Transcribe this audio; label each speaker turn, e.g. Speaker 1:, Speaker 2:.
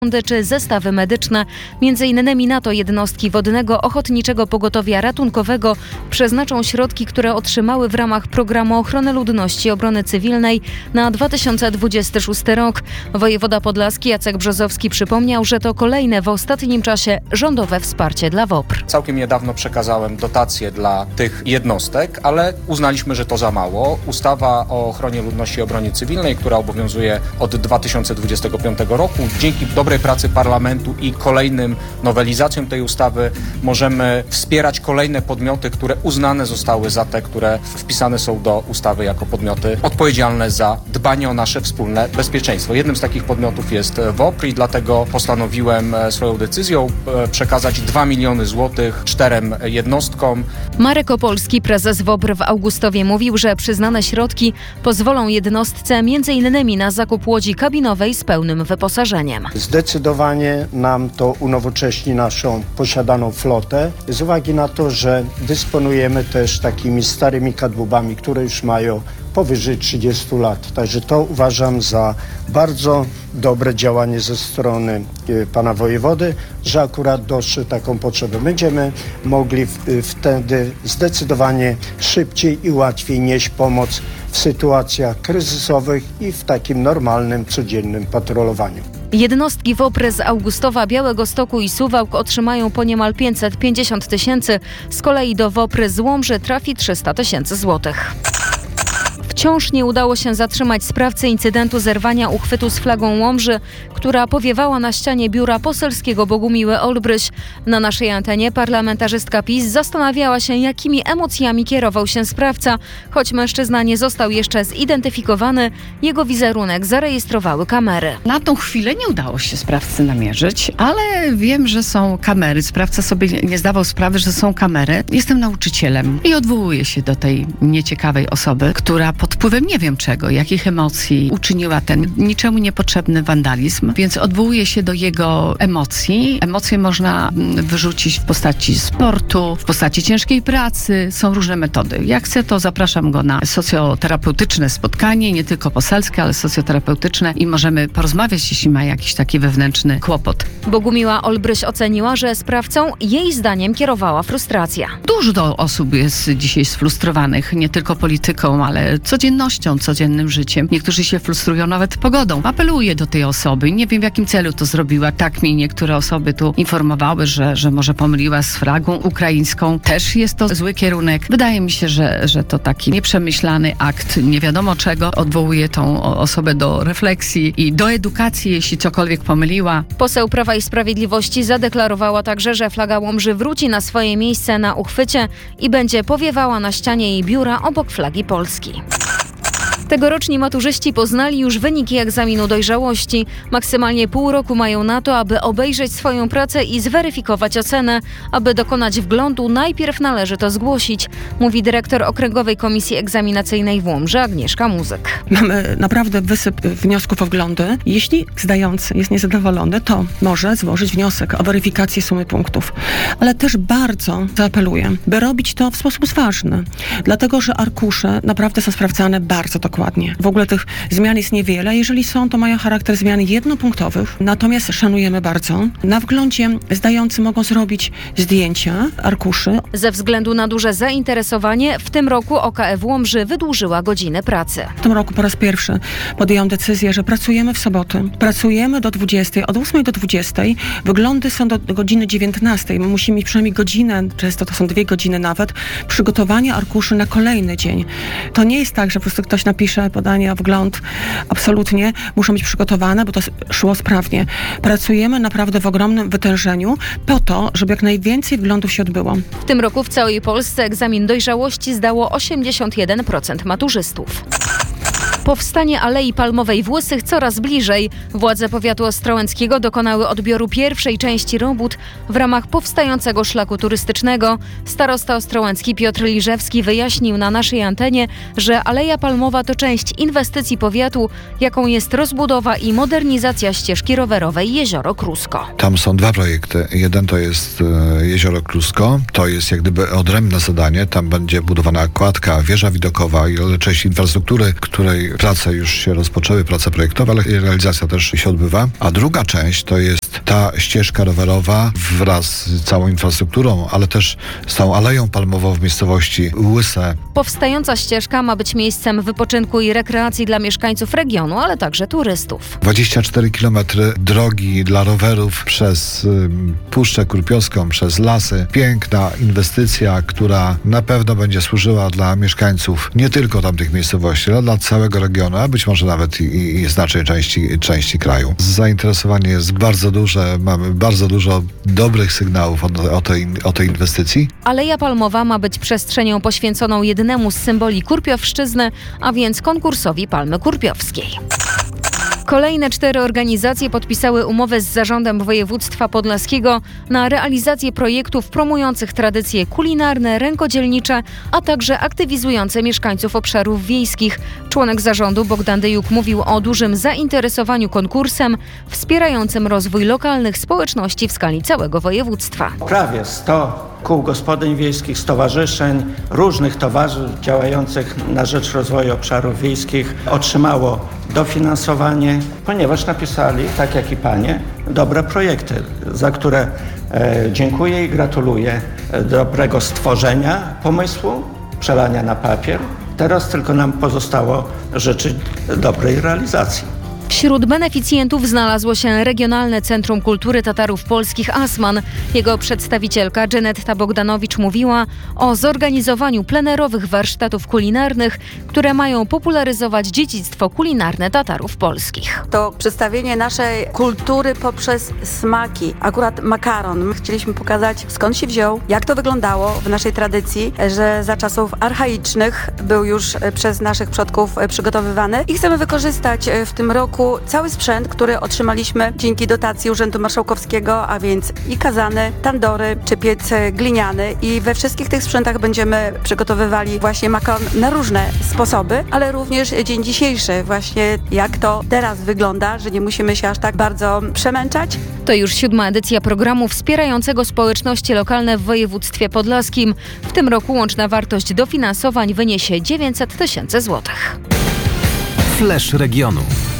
Speaker 1: czy zestawy medyczne. Między innymi na to jednostki Wodnego Ochotniczego Pogotowia Ratunkowego przeznaczą środki, które otrzymały w ramach Programu Ochrony Ludności i Obrony Cywilnej na 2026 rok. Wojewoda podlaski Jacek Brzozowski przypomniał, że to kolejne w ostatnim czasie rządowe wsparcie dla WOPR.
Speaker 2: Całkiem niedawno przekazałem dotacje dla tych jednostek, ale uznaliśmy, że to za mało. Ustawa o ochronie ludności i obronie cywilnej, która obowiązuje od 2025 roku, dzięki dobrej pracy parlamentu i kolejnym nowelizacjom tej ustawy możemy wspierać kolejne podmioty, które uznane zostały za te, które wpisane są do ustawy jako podmioty odpowiedzialne za dbanie o nasze wspólne bezpieczeństwo. Jednym z takich podmiotów jest WOPR i dlatego postanowiłem swoją decyzją przekazać 2 miliony złotych 4 jednostkom.
Speaker 1: Marek Opolski, prezes WOPR w Augustowie, mówił, że przyznane środki pozwolą jednostce m.in. na zakup łodzi kabinowej z pełnym wyposażeniem.
Speaker 3: Zdecydowanie nam to unowocześni naszą posiadaną flotę, z uwagi na to, że dysponujemy też takimi starymi kadłubami, które już mają powyżej 30 lat. Także to uważam za bardzo dobre działanie ze strony pana wojewody, że akurat dostrzegł taką potrzebę. Będziemy mogli wtedy zdecydowanie szybciej i łatwiej nieść pomoc w sytuacjach kryzysowych i w takim normalnym, codziennym patrolowaniu.
Speaker 1: Jednostki WOPR z Augustowa, Białegostoku i Suwałk otrzymają po niemal 550 tysięcy, z kolei do WOPR z Łomży trafi 300 tysięcy złotych. Wciąż nie udało się zatrzymać sprawcy incydentu zerwania uchwytu z flagą Łomży, która powiewała na ścianie biura poselskiego Bogumiły Olbryś. Na naszej antenie parlamentarzystka PiS zastanawiała się, jakimi emocjami kierował się sprawca. Choć mężczyzna nie został jeszcze zidentyfikowany, jego wizerunek zarejestrowały kamery.
Speaker 4: Na tą chwilę nie udało się sprawcy namierzyć, ale wiem, że są kamery. Sprawca sobie nie zdawał sprawy, że są kamery. Jestem nauczycielem i odwołuję się do tej nieciekawej osoby, która pod wpływem nie wiem czego, jakich emocji uczyniła ten niczemu niepotrzebny wandalizm, więc odwołuję się do jego emocji. Emocje można wyrzucić w postaci sportu, w postaci ciężkiej pracy. Są różne metody. Jak chce, to zapraszam go na socjoterapeutyczne spotkanie, nie tylko poselskie, ale socjoterapeutyczne i możemy porozmawiać, jeśli ma jakiś taki wewnętrzny kłopot.
Speaker 1: Bogumiła Olbryś oceniła, że sprawcą jej zdaniem kierowała frustracja.
Speaker 4: Dużo osób jest dzisiaj sfrustrowanych, nie tylko polityką, ale codziennością, codziennym życiem. Niektórzy się frustrują nawet pogodą. Apeluję do tej osoby. Nie wiem, w jakim celu to zrobiła. Tak mi niektóre osoby tu informowały, że może pomyliła z flagą ukraińską. Też jest to zły kierunek. Wydaje mi się, że to taki nieprzemyślany akt nie wiadomo czego. Odwołuję tą osobę do refleksji i do edukacji, jeśli cokolwiek pomyliła.
Speaker 1: Poseł Prawa i Sprawiedliwości zadeklarowała także, że flaga Łomży wróci na swoje miejsce na uchwycie i będzie powiewała na ścianie jej biura obok flagi Polski. Tegoroczni maturzyści poznali już wyniki egzaminu dojrzałości. Maksymalnie pół roku mają na to, aby obejrzeć swoją pracę i zweryfikować ocenę. Aby dokonać wglądu, najpierw należy to zgłosić, mówi dyrektor Okręgowej Komisji Egzaminacyjnej w Łomży Agnieszka Muzyk.
Speaker 5: Mamy naprawdę wysyp wniosków o wglądy. Jeśli zdający jest niezadowolony, to może złożyć wniosek o weryfikację sumy punktów. Ale też bardzo zaapeluję, by robić to w sposób ważny, dlatego że arkusze naprawdę są sprawdzane bardzo dokładnie. W ogóle tych zmian jest niewiele. Jeżeli są, to mają charakter zmian jednopunktowych. Natomiast szanujemy bardzo. Na wglądzie zdający mogą zrobić zdjęcia arkuszy.
Speaker 1: Ze względu na duże zainteresowanie w tym roku OKF Łomży wydłużyła godziny pracy.
Speaker 5: W tym roku po raz pierwszy podjęłam decyzję, że pracujemy w soboty. Pracujemy do 20, od 8 do 20. Wyglądy są do godziny 19. My musimy mieć przynajmniej godzinę, często to są 2 godziny nawet, przygotowania arkuszy na kolejny dzień. To nie jest tak, że po prostu ktoś napisze podanie o wgląd. Absolutnie. Muszą być przygotowane, bo to szło sprawnie. Pracujemy naprawdę w ogromnym wytężeniu po to, żeby jak najwięcej wglądów się odbyło.
Speaker 1: W tym roku w całej Polsce egzamin dojrzałości zdało 81% maturzystów. Powstanie Alei Palmowej w Łysych coraz bliżej. Władze powiatu ostrołęckiego dokonały odbioru pierwszej części robót w ramach powstającego szlaku turystycznego. Starosta ostrołęcki Piotr Liżewski wyjaśnił na naszej antenie, że Aleja Palmowa to część inwestycji powiatu, jaką jest rozbudowa i modernizacja ścieżki rowerowej Jezioro Krusko.
Speaker 6: Tam są 2 projekty. Jeden to jest Jezioro Krusko. To jest jak gdyby odrębne zadanie. Tam będzie budowana kładka, wieża widokowa i część infrastruktury, której prace już się rozpoczęły, prace projektowe, ale realizacja też się odbywa. A druga część to jest ta ścieżka rowerowa wraz z całą infrastrukturą, ale też z tą aleją palmową w miejscowości Łyse.
Speaker 1: Powstająca ścieżka ma być miejscem wypoczynku i rekreacji dla mieszkańców regionu, ale także turystów.
Speaker 6: 24 km drogi dla rowerów przez Puszczę Kurpiowską, przez lasy. Piękna inwestycja, która na pewno będzie służyła dla mieszkańców nie tylko tamtych miejscowości, ale dla całego regionu, a być może nawet i znacznej części kraju. Zainteresowanie jest bardzo duże, mamy bardzo dużo dobrych sygnałów o tej inwestycji.
Speaker 1: Aleja Palmowa ma być przestrzenią poświęconą jednemu z symboli Kurpiowszczyzny, a więc konkursowi Palmy Kurpiowskiej. Kolejne 4 organizacje podpisały umowę z Zarządem Województwa Podlaskiego na realizację projektów promujących tradycje kulinarne, rękodzielnicze, a także aktywizujące mieszkańców obszarów wiejskich. Członek zarządu Bogdan Dyjuk mówił o dużym zainteresowaniu konkursem wspierającym rozwój lokalnych społeczności w skali całego województwa.
Speaker 3: Prawie 100 kół gospodyń wiejskich, stowarzyszeń, różnych towarzystw działających na rzecz rozwoju obszarów wiejskich otrzymało dofinansowanie, ponieważ napisali, tak jak i panie, dobre projekty, za które dziękuję i gratuluję dobrego stworzenia pomysłu, przelania na papier. Teraz tylko nam pozostało życzyć dobrej realizacji.
Speaker 1: Wśród beneficjentów znalazło się Regionalne Centrum Kultury Tatarów Polskich ASMAN. Jego przedstawicielka Genetta Bogdanowicz mówiła o zorganizowaniu plenerowych warsztatów kulinarnych, które mają popularyzować dziedzictwo kulinarne Tatarów polskich.
Speaker 7: To przedstawienie naszej kultury poprzez smaki. Akurat makaron. My chcieliśmy pokazać, skąd się wziął, jak to wyglądało w naszej tradycji, że za czasów archaicznych był już przez naszych przodków przygotowywany i chcemy wykorzystać w tym roku cały sprzęt, który otrzymaliśmy dzięki dotacji Urzędu Marszałkowskiego, a więc i kazany, tandory czy piec gliniany i we wszystkich tych sprzętach będziemy przygotowywali właśnie makaron na różne sposoby, ale również dzień dzisiejszy właśnie jak to teraz wygląda, że nie musimy się aż tak bardzo przemęczać.
Speaker 1: To już 7. edycja programu wspierającego społeczności lokalne w województwie podlaskim. W tym roku łączna wartość dofinansowań wyniesie 900 000 złotych.
Speaker 8: Flash regionu.